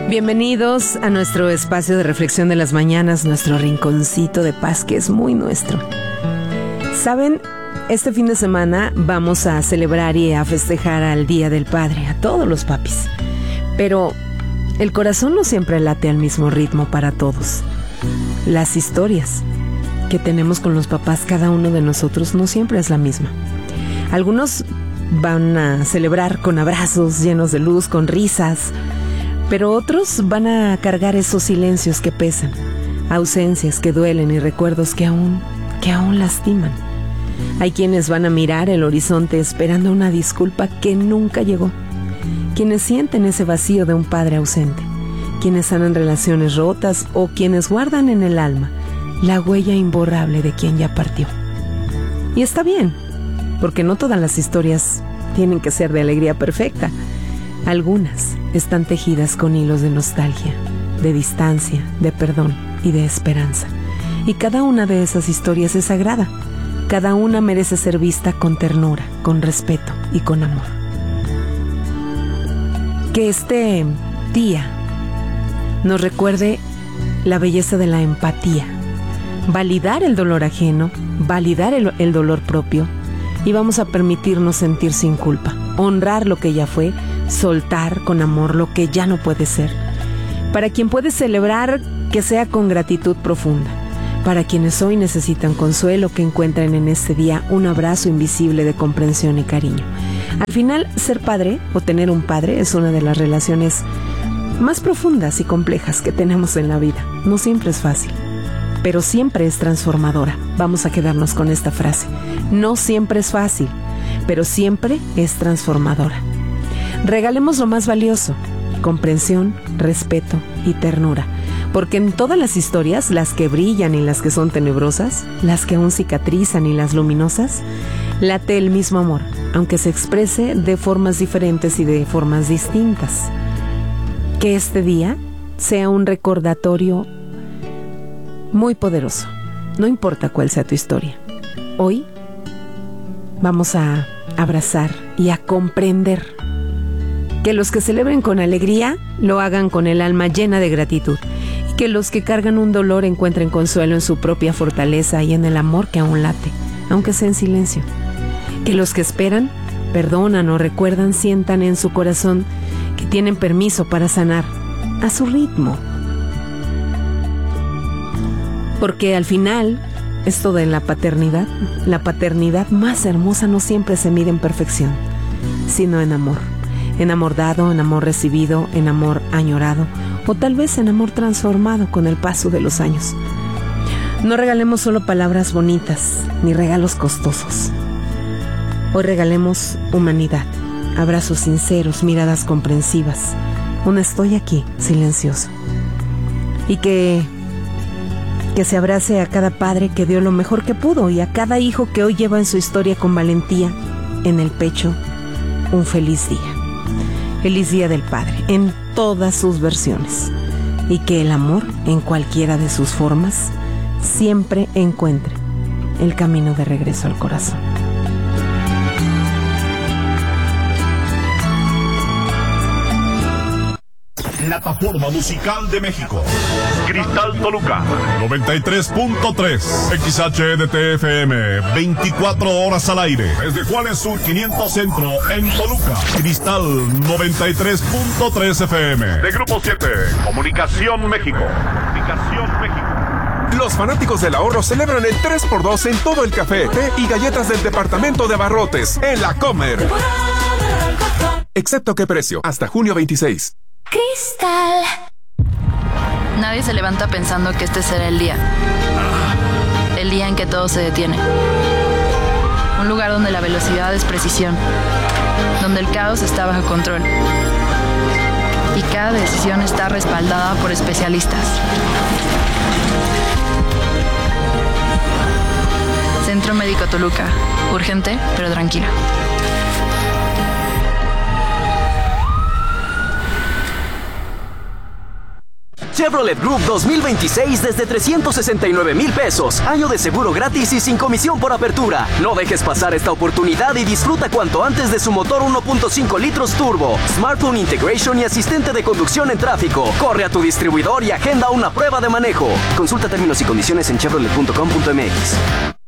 Bienvenidos a nuestro espacio de reflexión de las mañanas, nuestro rinconcito de paz que es muy nuestro. ¿Saben? Este fin de semana vamos a celebrar y a festejar al Día del Padre, a todos los papis. Pero el corazón no siempre late al mismo ritmo para todos. Las historias que tenemos con los papás, cada uno de nosotros, no siempre es la misma. Algunos van a celebrar con abrazos llenos de luz, con risas, pero otros van a cargar esos silencios que pesan, ausencias que duelen y recuerdos que aún lastiman. Hay quienes van a mirar el horizonte esperando una disculpa que nunca llegó, quienes sienten ese vacío de un padre ausente, quienes sanan relaciones rotas o quienes guardan en el alma la huella imborrable de quien ya partió. Y está bien, porque no todas las historias tienen que ser de alegría perfecta. Algunas están tejidas con hilos de nostalgia, de distancia, de perdón y de esperanza. Y cada una de esas historias es sagrada. Cada una merece ser vista con ternura, con respeto y con amor. Que este día nos recuerde la belleza de la empatía, validar el dolor ajeno, validar el dolor propio, y vamos a permitirnos sentir sin culpa, honrar lo que ya fue, soltar con amor lo que ya no puede ser. Para quien puede celebrar, que sea con gratitud profunda. Para quienes hoy necesitan consuelo, que encuentren en este día un abrazo invisible de comprensión y cariño. Al final, ser padre o tener un padre es una de las relaciones más profundas y complejas que tenemos en la vida. No siempre es fácil, pero siempre es transformadora. Vamos a quedarnos con esta frase. No siempre es fácil, pero siempre es transformadora. Regalemos lo más valioso: comprensión, respeto y ternura. Porque en todas las historias, las que brillan y las que son tenebrosas, las que aún cicatrizan y las luminosas, late el mismo amor, aunque se exprese de formas diferentes y de formas distintas. Que este día sea un recordatorio muy poderoso. No importa cuál sea tu historia. Hoy vamos a abrazar y a comprender. Que los que celebren con alegría lo hagan con el alma llena de gratitud. Y que los que cargan un dolor encuentren consuelo en su propia fortaleza y en el amor que aún late, aunque sea en silencio. Que los que esperan, perdonan o recuerdan sientan en su corazón que tienen permiso para sanar a su ritmo. Porque al final, esto de la paternidad más hermosa no siempre se mide en perfección, sino en amor. En amor dado, en amor recibido, en amor añorado, o tal vez en amor transformado con el paso de los años. No regalemos solo palabras bonitas, ni regalos costosos. Hoy regalemos humanidad, abrazos sinceros, miradas comprensivas, un estoy aquí silencioso. Y que se abrace a cada padre que dio lo mejor que pudo y a cada hijo que hoy lleva en su historia con valentía en el pecho un feliz día. Feliz Día del Padre, en todas sus versiones. Y que el amor, en cualquiera de sus formas, siempre encuentre el camino de regreso al corazón. Plataforma musical de México. Cristal Toluca 93.3 XHDTFM 24 horas al aire desde Juárez Sur 500 Centro en Toluca. Cristal 93.3 FM de Grupo 7 Comunicación México. Los fanáticos del ahorro celebran el 3x2 en todo el café, té y galletas del departamento de abarrotes en La Comer. Excepto qué precio, hasta junio 26. Cristal. Nadie se levanta pensando que este será el día en que todo se detiene. Un lugar donde la velocidad es precisión, donde el caos está bajo control y cada decisión está respaldada por especialistas. Centro Médico Toluca, urgente pero tranquilo. Chevrolet Group 2026 desde 369,000 pesos. Año de seguro gratis y sin comisión por apertura. No dejes pasar esta oportunidad y disfruta cuanto antes de su motor 1.5 litros turbo, smartphone integration y asistente de conducción en tráfico. Corre a tu distribuidor y agenda una prueba de manejo. Consulta términos y condiciones en chevrolet.com.mx.